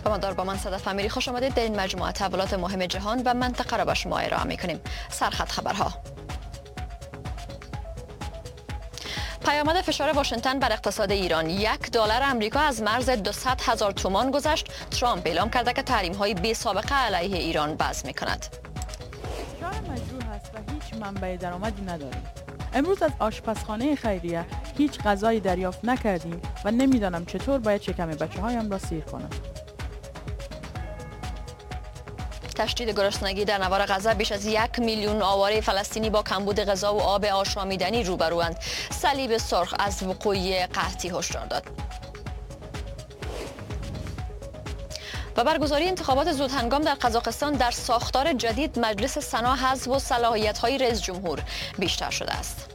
هماندار با من صدف امیری خوش آمدید. در این مجموعه تحولات مهم جهان و منطقه را به شما ارائه می‌کنیم. سرخط خبرها. پیامد فشار واشنگتن بر اقتصاد ایران. $1 امریکا از مرز 200,000 تومان گذشت. ترامپ اعلام کرده که تحریم‌های بی سابقه علیه ایران وضع می‌کند. فشار مجروح است و هیچ منبع درآمدی نداریم. امروز از آشپزخانه خیریه هیچ غذایی دریافت نکردیم و نمیدانم چطور باید شکم بچه‌هایم را سیر کنم. تشدید گرسنگی در نوار غزه. بیش از 1 میلیون آواره فلسطینی با کمبود غذا و آب آشامیدنی روبروند. صلیب سرخ از وقوع قحطی هشدار داد. و برگزاری انتخابات زودهنگام در قزاقستان در ساختار جدید مجلس سنا حذف و صلاحیت‌های رئیس جمهور بیشتر شده است.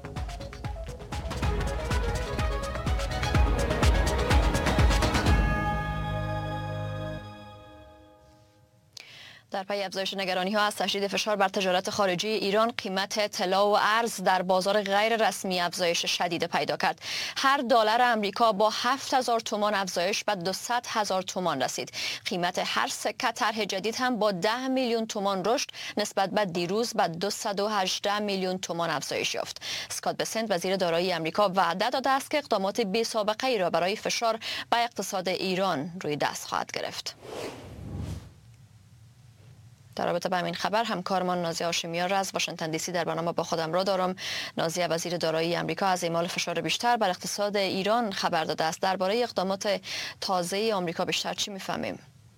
در پی افزایش نگرانی‌ها از تشدید فشار بر تجارت خارجی ایران، قیمت طلا و ارز در بازار غیر رسمی افزایش شدید پیدا کرد. هر دلار آمریکا با 7,000 تومان افزایش به 200,000 تومان رسید. قیمت هر سکه طرح جدید هم با 10 میلیون تومان رشد نسبت به دیروز به 218 میلیون تومان افزایش یافت. اسکات بسنت وزیر دارایی آمریکا وعده داده است که اقدامات بی‌سابقه ای را برای فشار به اقتصاد ایران روی دست خواهد گرفت. در رابطه با همین خبر همکارمان نازیه هاشمیان را از واشنگتن دی سی در برنامه با خودم را دارم. نازیه وزیر دارایی آمریکا از اعمال فشار بیشتر بر اقتصاد ایران خبر داده است. درباره اقدامات تازه آمریکا بیشتر چی می‌فهمیم؟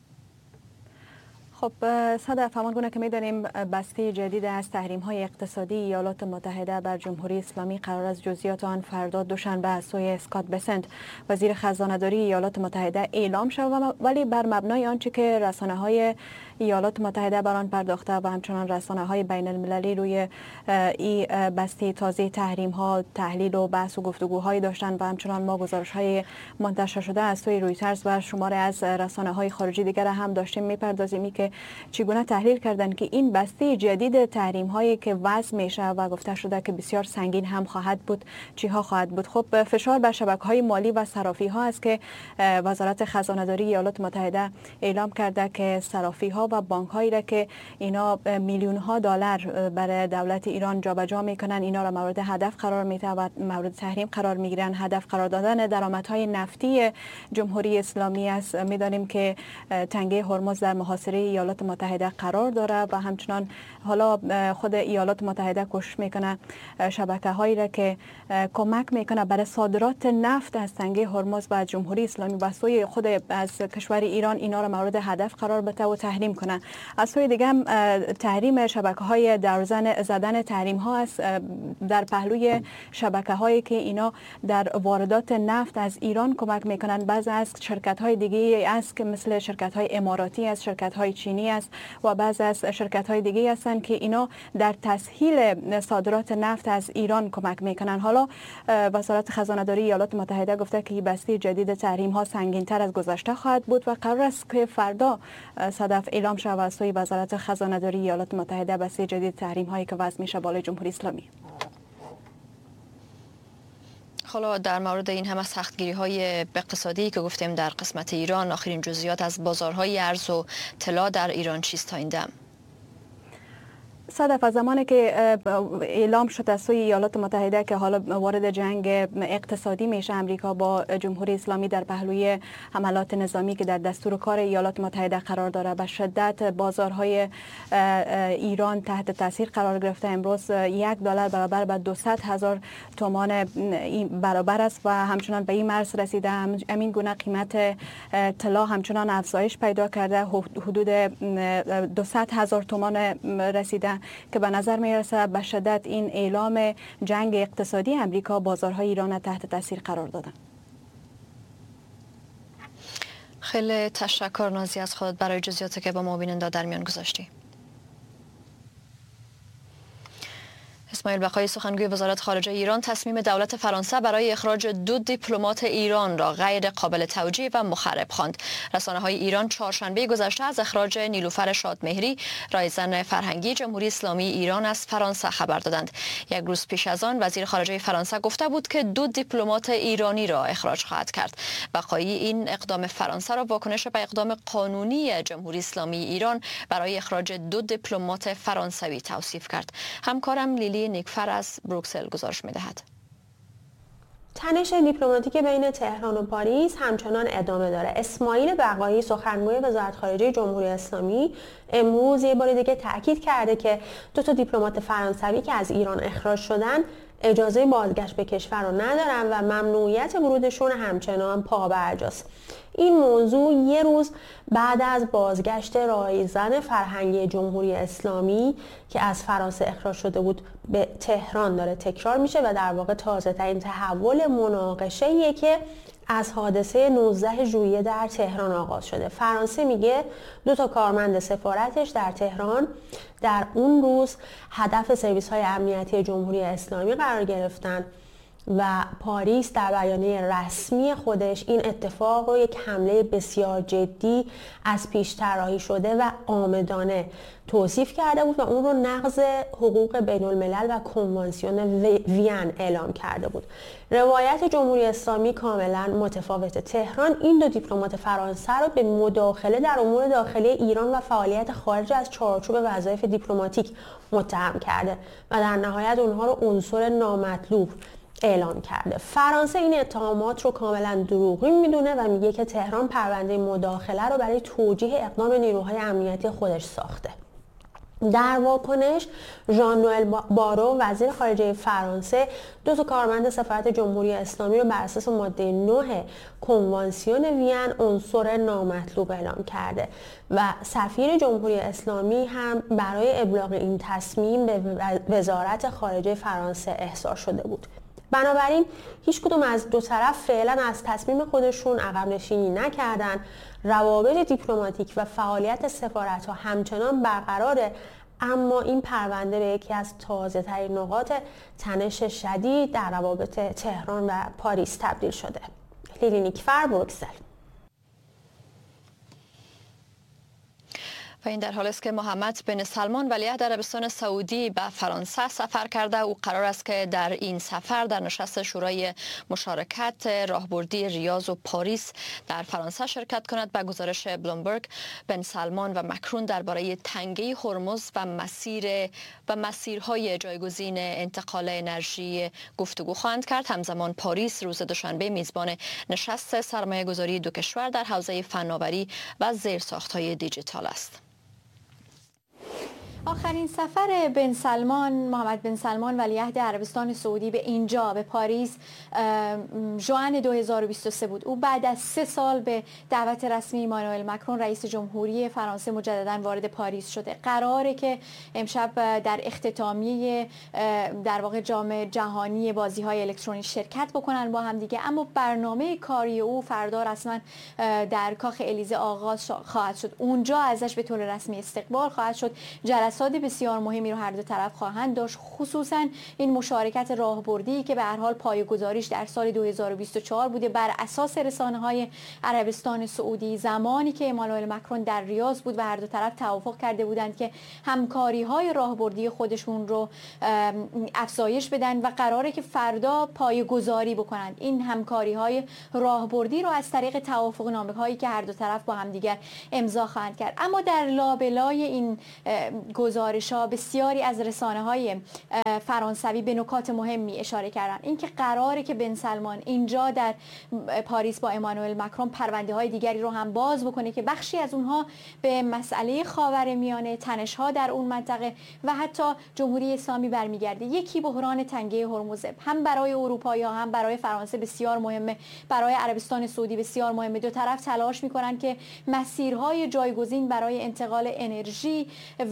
خب صدف همانگونه که می‌دانیم بسته جدید از تحریم‌های اقتصادی ایالات متحده بر جمهوری اسلامی قرار است جزئیات آن فردا دوشنبه از سوی اسکات بسنت وزیر خزانه‌داری ایالات متحده اعلام شود، ولی بر مبنای آنچه که رسانه‌های ایالات متحده بر آن پرداخته و همچنان رسانه‌های بین المللی روی این بسته تازه تحریم‌ها تحلیل و بحث و گفتگوهایی داشتند و همچنان ما گزارش‌های منتشر شده از سوی رویترز و شماره از رسانه‌های خارجی دیگر هم داشتیم می‌پردازیم که چگونه تحلیل کردن که این بسته جدید تحریم‌هایی که وضع میشه و گفته شده که بسیار سنگین هم خواهد بود چیها خواهد بود. خب فشار بر شبکه‌های مالی و صرافی‌ها است که وزارت خزانه‌داری ایالات متحده اعلام کرده که صرافی‌ها و بانک‌هایی را که اینا میلیون‌ها دلار برای دولت ایران جابجا میکنن اینا را مورد هدف قرار میده و مورد تحریم قرار میگیرن. هدف قرار دادن درآمدهای نفتی جمهوری اسلامی است. میدانیم که تنگه هرمز در محاصره ایالات متحده قرار داره و همچنان حالا خود ایالات متحده کوشش میکنه شبکه‌هایی را که کمک میکنه برای صادرات نفت از تنگه هرمز و جمهوری اسلامی و سوی خود از کشور ایران اینا را مورد هدف قرار بده و تحریم کنه. از سوی دیگه هم تحریم شبکه‌های در زدن تحریم ها است در پهلوی شبکه‌هایی که اینا در واردات نفت از ایران کمک میکنن. بعضی از شرکت‌های دیگه است که مثل شرکت‌های اماراتی است، شرکت‌های چینی است و بعضی از شرکت‌های دیگه هستند که اینا در تسهیل صادرات نفت از ایران کمک میکنن. حالا وزارت خزانه‌داری ایالات متحده گفته که این بسته جدید تحریم ها سنگین‌تر از گذشته خواهد بود و قرار است که فردا صدف اعلام شود از سوی وزارت خزانه‌داری ایالات متحده بسته جدید تحریم هایی که وضع میشه بالای جمهوری اسلامی. حالا در مورد این همه سختگیری‌های اقتصادی که گفتیم در قسمت ایران، آخرین جزئیات از بازارهای ارز و طلا در ایران چیست تا این دم؟ صدف از زمانی که اعلام شد از سوی ایالات متحده که حالا وارد جنگ اقتصادی میشه امریکا با جمهوری اسلامی در پهلوی حملات نظامی که در دستور کار ایالات متحده قرار داره به شدت بازارهای ایران تحت تاثیر قرار گرفته. امروز $1 برابر به 200,000 تومان برابر است و همچنان به این مرز رسیده. همین گونه قیمت طلا همچنان افزایش پیدا کرده، حدود 200,000 تومان رسیده که به نظر میرسه به شدت این اعلام جنگ اقتصادی امریکا بازارهای ایران تحت تاثیر قرار دادن. خیلی تشکر نازی از خودت برای جزئیاتی که با ما بیننده در میان گذاشتی. اسماعیل بقایی، سخنگوی وزارت خارجه ایران، تصمیم دولت فرانسه برای اخراج 2 دیپلمات ایران را غیر قابل توجیه و مخرب خواند. رسانه‌های ایران چهارشنبه گذشته از اخراج نیلوفر شادمهری، رایزن فرهنگی جمهوری اسلامی ایران از فرانسه خبر دادند. یک روز پیش از آن وزیر خارجه فرانسه گفته بود که 2 دیپلمات ایرانی را اخراج خواهد کرد. بقایی این اقدام فرانسه را واکنش به اقدام قانونی جمهوری اسلامی ایران برای اخراج 2 دیپلمات فرانسوی توصیف کرد. همکارم لیلی نیکفر از بروکسل گزارش می‌دهد. تنش دیپلماتیک بین تهران و پاریس همچنان ادامه داره. اسماعیل بقایی، سخنگوی وزارت خارجه جمهوری اسلامی، امروز یه بار دیگه تاکید کرده که 2 دیپلمات فرانسوی که از ایران اخراج شدن اجازه بازگشت به کشور رو ندارن و ممنوعیت ورودشون همچنان پابرجاست. این موضوع یه روز بعد از بازگشت رایزن فرهنگی جمهوری اسلامی که از فرانسه اخراج شده بود به تهران داره تکرار میشه و در واقع تازه ترین تحول مناقشه‌ایه که از حادثه 19 ژوئیه در تهران آغاز شده. فرانسه میگه 2 کارمند سفارتش در تهران در اون روز هدف سرویس‌های امنیتی جمهوری اسلامی قرار گرفتن و پاریس در بیانیه رسمی خودش این اتفاق رو یک حمله بسیار جدی از پیش طراحی شده و عامدانه توصیف کرده بود و اون رو نقض حقوق بین الملل و کنوانسیون وین اعلام کرده بود. روایت جمهوری اسلامی کاملا متفاوته. تهران این 2 دیپلمات فرانسه رو به مداخله در امور داخلی ایران و فعالیت خارج از چارچوب وظایف دیپلماتیک متهم کرده و در نهایت اونها رو عنصر نامطلوب اعلام کرده. فرانسه این اتهامات رو کاملا دروغی میدونه و میگه که تهران پرونده مداخله رو برای توجیه اقدام نیروهای امنیتی خودش ساخته. در واکنش ژان نوئل بارو، وزیر خارجه فرانسه، 2 کارمند سفارت جمهوری اسلامی رو بر اساس ماده 9 کنوانسیون وین عنصر نامطلوب اعلام کرده و سفیر جمهوری اسلامی هم برای ابلاغ این تصمیم به وزارت خارجه فرانسه احضار شده بود. بنابراین هیچ کدوم از 2 طرف فعلا از تصمیم خودشون عقب نشینی نکردن. روابط دیپلماتیک و فعالیت سفارت‌ها همچنان برقراره، اما این پرونده به یکی از تازه‌ترین نقاط تنش شدید در روابط تهران و پاریس تبدیل شده. لیلی نیکفر، بروکسل. و این در حالی است که محمد بن سلمان ولیعهد عربستان سعودی به فرانسه سفر کرده. او قرار است که در این سفر در نشست شورای مشارکت راهبردی ریاض و پاریس در فرانسه شرکت کند. به گزارش بلومبرگ، بن سلمان و مکرون درباره تنگه هرمز و مسیرهای جایگزین انتقال انرژی گفتگو خواهند کرد. همزمان پاریس روز دوشنبه میزبان نشست سرمایه‌گذاری 2 کشور در حوزه فناوری و زیرساخت‌های دیجیتال است. آخرین سفر محمد بن سلمان ولیعهد عربستان سعودی به اینجا به پاریس ژوئن 2023 بود. او بعد از 3 سال به دعوت رسمی ایمانوئل مکرون رئیس جمهوری فرانسه مجددا وارد پاریس شده. قراره که امشب در اختتامیه در واقع جام جهانی بازی‌های الکترونیک شرکت بکنن با هم دیگه، اما برنامه کاری او فردا رسما در کاخ الیزه آغاز خواهد شد. اونجا ازش به طور رسمی استقبال خواهد شد. جلسات بسیار مهمی رو هر 2 طرف خواهند داشت، خصوصا این مشارکت راهبردی که به هر حال پایه‌گذاریش در سال 2024 بوده بر اساس رسانه‌های عربستان سعودی، زمانی که ایمانوئل مکرون در ریاض بود و هر 2 طرف توافق کرده بودند که همکاری‌های راهبردی خودشون رو افزایش بدن و قراره که فردا پایه‌گذاری بکنند. این همکاری‌های راهبردی رو از طریق توافقنامه‌هایی که هر 2 طرف با هم دیگر امضا خواهند کرد. اما در لابلای این گزارش‌ها بسیاری از رسانه‌های فرانسوی به نکات مهمی اشاره کردن. اینکه قراره که بن سلمان اینجا در پاریس با ایمانوئل مکرون پرونده‌های دیگری رو هم باز بکنه که بخشی از اونها به مسئله خاورمیانه، تنش‌ها در اون منطقه و حتی جمهوری اسلامی برمیگرده. یکی بحران تنگه هرمز هم برای اروپایی‌ها هم برای فرانسه بسیار مهمه، برای عربستان سعودی بسیار مهمه. 2 طرف تلاش می‌کنن که مسیرهای جایگزین برای انتقال انرژی و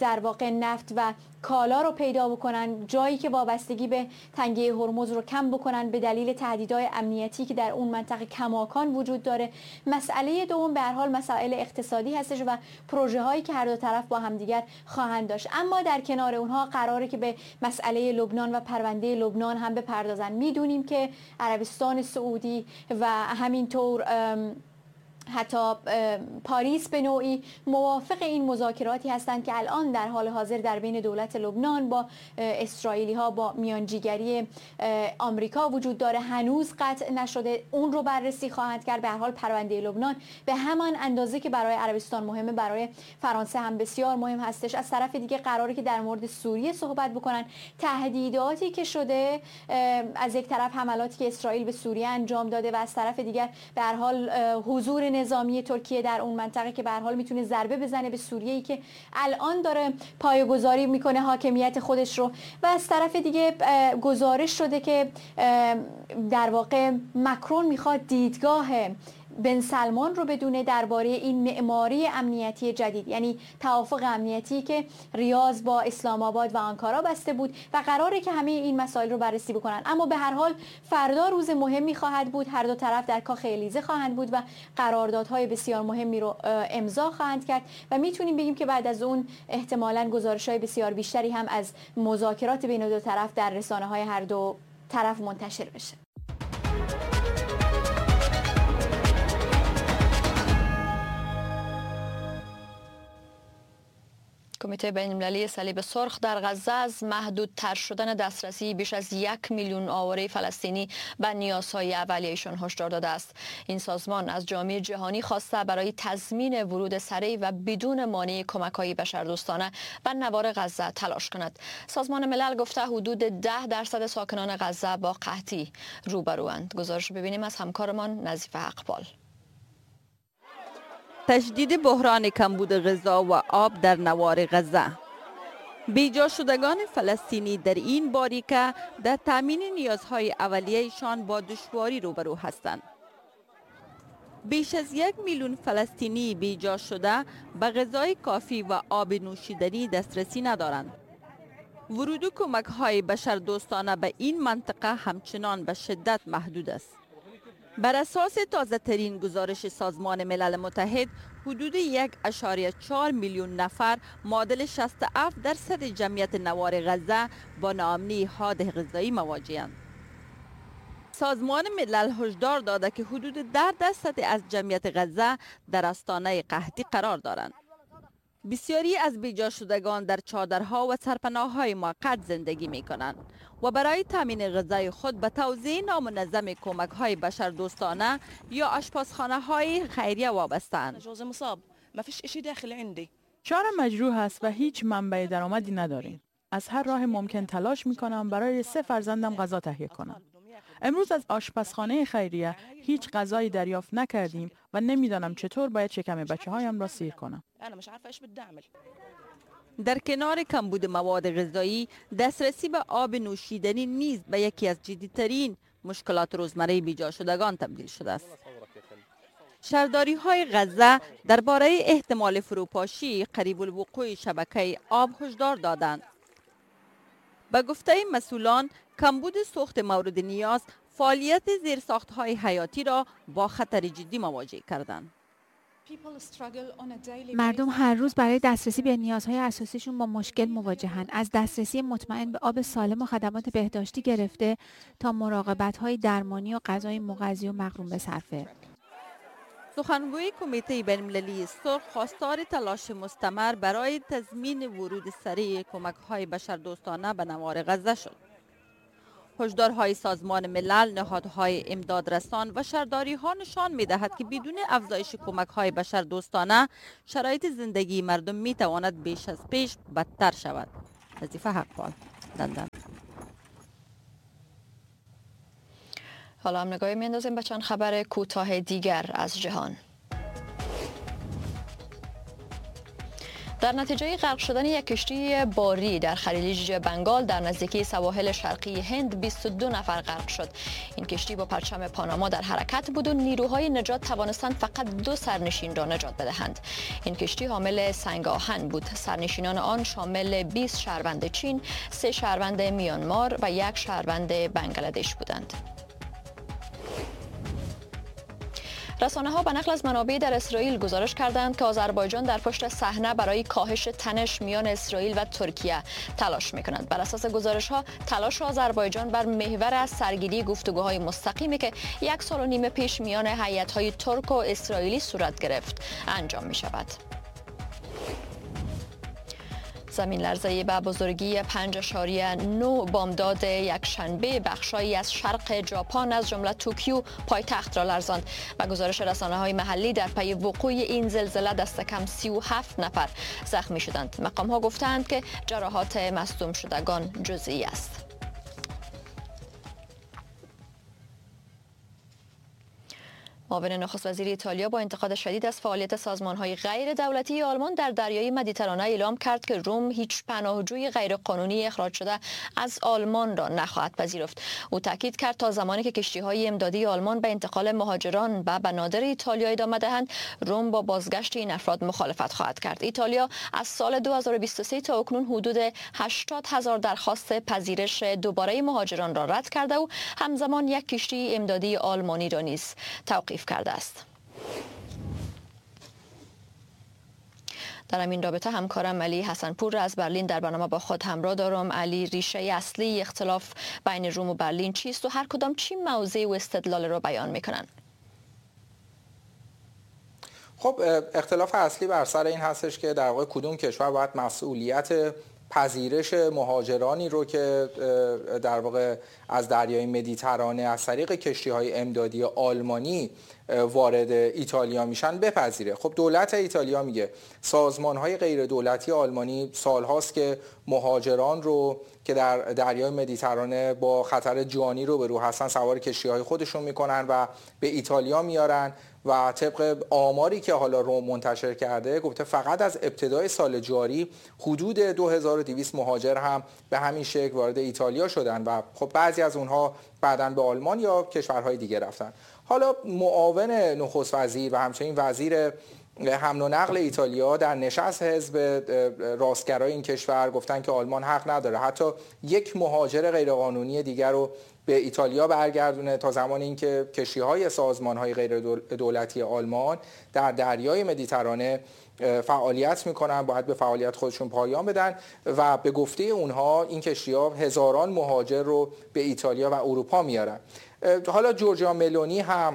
در واقع نفت و کالا رو پیدا بکنن، جایی که وابستگی به تنگه هرمز رو کم بکنن به دلیل تهدیدهای امنیتی که در اون منطقه کماکان وجود داره. مسئله دوم به هر حال مسائل اقتصادی هستش و پروژه هایی که هر دو طرف با همدیگر خواهند داشت. اما در کنار اونها قراره که به مسئله لبنان و پرونده لبنان هم بپردازن. میدونیم که عربستان سعودی و همینطور حتی پاریس به نوعی موافق این مذاکراتی هستند که الان در حال حاضر در بین دولت لبنان با اسرائیلی ها با میانجیگری آمریکا وجود داره. هنوز قطع نشده، اون رو بررسی خواهند کرد. به هر حال پرونده لبنان به همان اندازه که برای عربستان مهمه، برای فرانسه هم بسیار مهم هستش. از طرف دیگه قراره که در مورد سوریه صحبت بکنن. تهدیداتی که شده از یک طرف حملاتی که اسرائیل به سوریه انجام داده و از طرف دیگر به هر حال حضور نظامی ترکیه در اون منطقه که به هر حال میتونه ضربه بزنه به سوریه‌ای که الان داره پایه‌گذاری میکنه حاکمیت خودش رو. و از طرف دیگه گزارش شده که در واقع مکرون میخواد دیدگاه بن سلمان رو بدونه درباره این معماری امنیتی جدید، یعنی توافق امنیتی که ریاض با اسلام آباد و آنکارا بسته بود و قراره که همه این مسائل رو بررسی بکنن. اما به هر حال فردا روز مهمی خواهد بود. هر دو طرف در کاخ الیزه خواهند بود و قراردادهای بسیار مهمی رو امضا خواهند کرد و میتونیم بگیم که بعد از اون احتمالاً گزارش‌های بسیار بیشتری هم از مذاکرات بین دو طرف در رسانه‌های هر دو طرف منتشر بشه. کمیته بین‌المللی صلیب سرخ در غزه از محدودتر شدن دسترسی بیش از 1 میلیون آواره فلسطینی به نیازهای اولیه‌شان هشدار داده است. این سازمان از جامعه جهانی خواسته برای تضمین ورود سریع و بدون مانع کمک‌های بشردوستانه به نوار غزه تلاش کند. سازمان ملل گفته حدود 10% ساکنان غزه با قحطی روبروند. گزارش ببینیم از همکارمان نظیفه اقبال. تشدید بحران کمبود غذا و آب در نوار غزه. بیجا شدگان فلسطینی در این باریکه در تامین نیازهای اولیه‌شان با دشواری روبرو هستند. بیش از 1 میلیون فلسطینی بیجا شده به غذای کافی و آب نوشیدنی دسترسی ندارند. ورود کمک‌های بشردوستانه به این منطقه همچنان به شدت محدود است. بر اساس تازه ترین گزارش سازمان ملل متحد، حدود 1.4 میلیون نفر معادل 67% جمعیت نوار غزه با ناامنی حاد غذایی مواجه‌اند. سازمان ملل هشدار داده که حدود 10% از جمعیت غزه در آستانه قحطی قرار دارند. بسیاری از بیجا شدگان در چادرها و سرپناه‌های موقت زندگی می‌کنند و برای تامین غذای خود به توزیع نامنظم کمک‌های بشردوستانه یا آشپزخانه‌های خیریه وابسته‌اند. شوهرم مجروح است و هیچ منبع درآمدی نداریم. از هر راه ممکن تلاش می‌کنم برای 3 فرزندم غذا تهیه کنم. امروز از آشپزخانه خیریه هیچ غذایی دریافت نکردیم و نمیدانم چطور باید شکم بچه‌هایم را سیر کنم. در کنار کمبود مواد غذایی، دسترسی به آب نوشیدنی نیز به یکی از جدی‌ترین مشکلات روزمره بیجا شدگان تبدیل شده است. شهرداری‌های غزه درباره احتمال فروپاشی قریب الوقوع شبکه آب هشدار دادند. به گفته مسئولان، کمبود سوخت مورد نیاز فعالیت زیرساخت‌های حیاتی را با خطر جدی مواجه کردند. مردم هر روز برای دسترسی به نیازهای اساسیشون با مشکل مواجهند. از دسترسی مطمئن به آب سالم و خدمات بهداشتی گرفته تا مراقبت‌های درمانی و غذای مغذی و مقرون به صرفه. سخنگوی کمیته بین‌المللی سرخ خواستار تلاش مستمر برای تضمین ورود سریع کمک‌های بشردوستانه به نوار غزه شد. هشدارهای سازمان ملل، نهادهای امدادرسان و شهرداری‌ها نشان می‌دهد که بدون افزایش کمک‌های بشردوستانه شرایط زندگی مردم می‌تواند بیش از پیش بدتر شود. نظیفه اقبال، لندن. حالا هم نگاهی می‌اندازیم به چند خبر کوتاه دیگر از جهان. در نتیجه غرق شدن یک کشتی باری در خلیج بنگال در نزدیکی سواحل شرقی هند 22 نفر غرق شد. این کشتی با پرچم پاناما در حرکت بود و نیروهای نجات توانستند فقط 2 سرنشین را نجات بدهند. این کشتی حامل سنگ آهن بود. سرنشینان آن شامل 20 شهروند چین، 3 شهروند میانمار و 1 شهروند بنگلادش بودند. رسانه‌ها به نقل از منابع در اسرائیل گزارش کردند که آذربایجان در پشت صحنه برای کاهش تنش میان اسرائیل و ترکیه تلاش می‌کند. بر اساس گزارش‌ها تلاش آذربایجان بر محور از سرگیری گفتگوهای مستقیمی که 1 سال و نیم پیش میان هیئت‌های ترک و اسرائیلی صورت گرفت انجام می‌شود. زمین لرزه‌ای به بزرگی 5.9 بامداد یکشنبه بخشایی از شرق ژاپن از جمله توکیو پایتخت را لرزاند. و گزارش رسانه‌های محلی در پی وقوع این زلزله دست کم 37 نفر زخمی شدند. مقام‌ها گفتند که جراحات مصدوم شدگان جزئی است. معاون نخست وزیر ایتالیا با انتقاد شدید از فعالیت سازمان‌های غیر دولتی آلمان در دریای مدیترانه اعلام کرد که روم هیچ پناهجوی غیرقانونی اخراج شده از آلمان را نخواهد پذیرفت. او تاکید کرد تا زمانی که کشتی‌های امدادی آلمان به انتقال مهاجران به بنادر ایتالیا ادامه دهند، روم با بازگشت این افراد مخالفت خواهد کرد. ایتالیا از سال 2023 تا اکنون حدود 80,000 درخواست پذیرش دوباره مهاجران را رد کرده و همزمان یک کشتی امدادی آلمانی را نیز توقیف کرده است. در همین رابطه همکارم علی حسنپور را از برلین در برنامه با خود همراه دارم. علی، ریشه اصلی اختلاف بین روم و برلین چیست و هر کدام چی موضع و استدلال را بیان میکنن؟ خب اختلاف اصلی بر سر این هستش که در واقع کدوم کشور باید مسئولیت پذیرش مهاجرانی رو که در واقع از دریای مدیترانه از طریق کشتی‌های امدادی آلمانی وارد ایتالیا میشن بپذیره. خب دولت ایتالیا میگه سازمان‌های غیر دولتی آلمانی سالهاست که مهاجران رو که در دریای مدیترانه با خطر جانی روبرو هستن سوار کشتی‌های خودشون میکنن و به ایتالیا میارن و طبق آماری که حالا روم منتشر کرده گفته فقط از ابتدای سال جاری حدود 2200 مهاجر هم به همین شکل وارد ایتالیا شدن و خب بعضی از اونها بعداً به آلمان یا کشورهای دیگه رفتن. حالا معاون نخست وزیر و همچنین وزیر حمل و نقل ایتالیا در نشست حزب راستگرای این کشور گفتن که آلمان حق نداره حتی یک مهاجر غیرقانونی دیگر رو به ایتالیا برگردونه تا زمان اینکه کشتی‌های سازمان‌های غیر دولتی آلمان در دریای مدیترانه فعالیت میکنن باید به فعالیت خودشون پایان بدن و به گفته اونها این کشتی‌ها هزاران مهاجر رو به ایتالیا و اروپا میارن. حالا جورجیا ملونی هم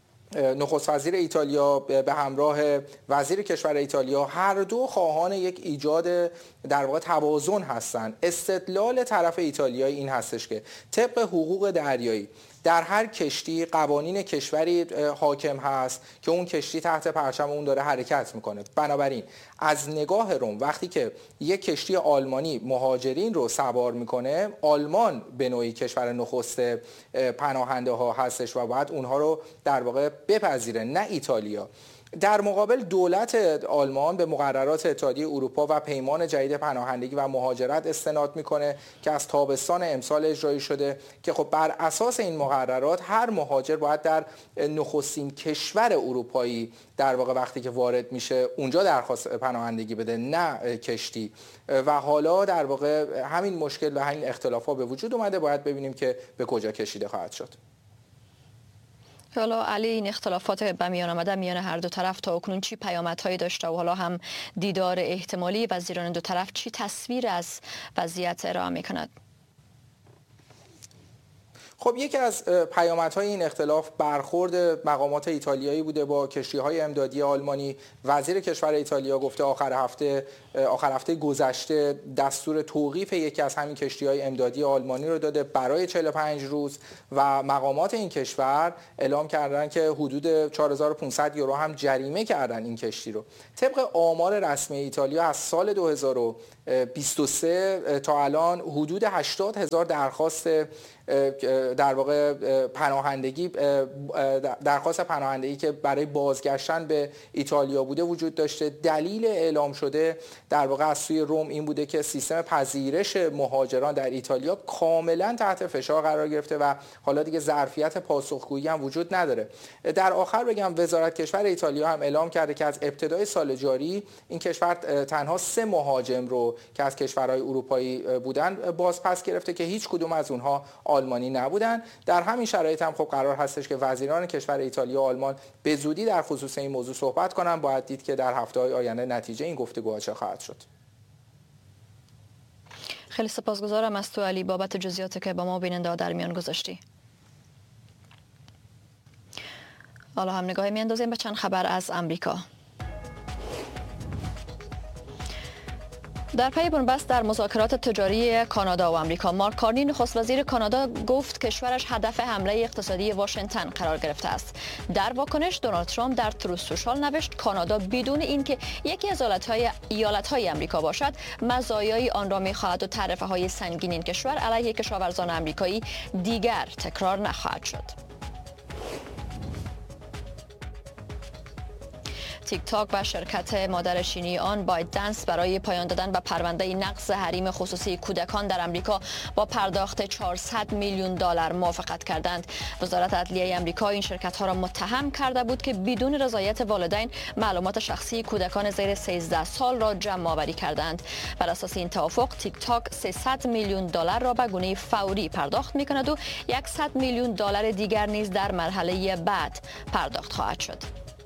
نخست وزیر ایتالیا به همراه وزیر کشور ایتالیا هر دو خواهان یک ایجاد در واقع توازن هستند. استدلال طرف ایتالیایی این هستش که طبق حقوق دریایی در هر کشتی قوانین کشوری حاکم هست که اون کشتی تحت پرچم اون داره حرکت میکنه. بنابراین از نگاه روم وقتی که یک کشتی آلمانی مهاجرین رو سوار میکنه، آلمان به نوعی کشور نخست پناهنده ها هستش و باید اونها رو در واقع بپذیره، نه ایتالیا. در مقابل دولت آلمان به مقررات اتحادیه اروپا و پیمان جدید پناهندگی و مهاجرت استناد میکنه که از تابستان امسال اجرایی شده که خب بر اساس این مقررات هر مهاجر باید در نخستین کشور اروپایی در واقع وقتی که وارد میشه اونجا درخواست پناهندگی بده، نه کشتی. و حالا در واقع همین مشکل و همین اختلافات به وجود اومده، باید ببینیم که به کجا کشیده خواهد شد. حالا علی، این اختلافات به میان آمده میان هر دو طرف تا اکنون چی پیامدهایی داشته و حالا هم دیدار احتمالی وزیران دو طرف چی تصویر از وضعیت ارائه می‌کند؟ خب یکی از پیامدهای این اختلاف برخورد مقامات ایتالیایی بوده با کشتی‌های امدادی آلمانی. وزیر کشور ایتالیا گفته آخر هفته گذشته دستور توقیف یکی از همین کشتی‌های امدادی آلمانی رو داده برای 45 روز و مقامات این کشور اعلام کردن که حدود 4500 یورو هم جریمه کردن این کشتی رو. طبق آمار رسمی ایتالیا از سال 2023 تا الان حدود 80,000 درخواست در واقع پناهندگی، درخواست پناهندگی که برای بازگشتن به ایتالیا بوده وجود داشته. دلیل اعلام شده در واقع از سوی روم این بوده که سیستم پذیرش مهاجران در ایتالیا کاملا تحت فشار قرار گرفته و حالا دیگه ظرفیت پاسخگویی هم وجود نداره. در آخر بگم وزارت کشور ایتالیا هم اعلام کرده که از ابتدای سال جاری این کشور تنها 3 مهاجم رو که از کشورهای اروپایی بودن بازپس گرفته که هیچ کدوم از اونها آلمانی نبودن. در همین شرایط هم خب قرار هستش که وزیران کشور ایتالیا و آلمان به زودی در خصوص این موضوع صحبت کنن. باید دید که در هفته‌های آینده نتیجه این گفتگوها چه خواهد شد. خیلی سپاسگزارم از تو علی بابت جزئیاتی که با ما بیننده در میان گذاشتی. حالا هم نگاهی میاندازیم به چند خبر از امریکا. در پی بنبست در مذاکرات تجاری کانادا و آمریکا، مارک کارنی نخست وزیر کانادا گفت کشورش هدف حمله اقتصادی واشنگتن قرار گرفته است. در واکنش دونالد ترامپ در تروث سوشال نوشت کانادا بدون اینکه یکی از ایالت‌های آمریکا باشد مزایای آن را می‌خواهد و تعرفه‌های سنگین این کشور علیه کشاورزان آمریکایی دیگر تکرار نخواهد شد. تیک تاک و شرکت مادر چینی آن بایتدنس برای پایان دادن به پرونده نقض حریم خصوصی کودکان در آمریکا با پرداخت 400 میلیون دلار موافقت کردند. وزارت عدلیه آمریکا این شرکت‌ها را متهم کرده بود که بدون رضایت والدین معلومات شخصی کودکان زیر 13 سال را جمع آوری کردند. بر اساس این توافق تیک تاک 300 میلیون دلار را به گونه فوری پرداخت می‌کند و 100 میلیون دلار دیگر نیز در مرحله بعد پرداخت خواهد شد.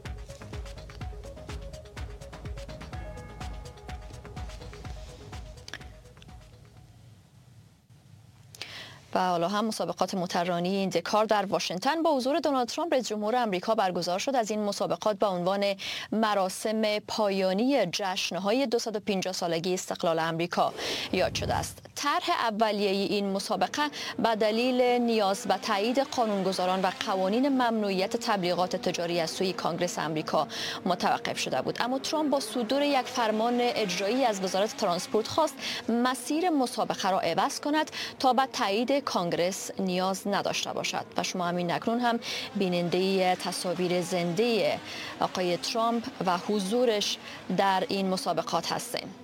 و حالا هم مسابقات موتوررانی ایندیکار در واشنگتن با حضور دونالد ترامپ رئیس جمهور آمریکا برگزار شد. از این مسابقات به عنوان مراسم پایانی جشن‌های 250 سالگی استقلال آمریکا یاد شده است. طرح اولیه این مسابقه به دلیل نیاز به تایید قانونگذاران و قوانین ممنوعیت تبلیغات تجاری از سوی کانگرس آمریکا متوقف شده بود، اما ترامپ با صدور یک فرمان اجرایی از وزارت ترانسپورت خواست مسیر مسابقه را عوض کند تا به تایید کانگرس نیاز نداشته باشد. و شما همین اکنون هم بیننده تصاویر زنده آقای ترامپ و حضورش در این مسابقات هستین.